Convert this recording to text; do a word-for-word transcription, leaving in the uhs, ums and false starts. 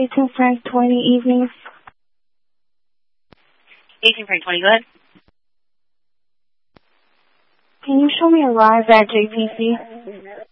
eighteen Frank twenty evening. eighteen Frank twenty, go ahead. Can you show me a rise at J P C?